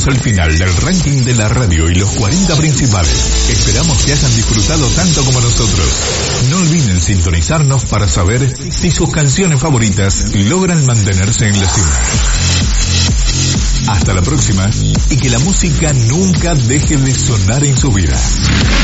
llegamos al final del ranking de la radio y los 40 principales. Esperamos que hayan disfrutado tanto como nosotros. No olviden sintonizarnos para saber si sus canciones favoritas logran mantenerse en la cima. Hasta la próxima y que la música nunca deje de sonar en su vida.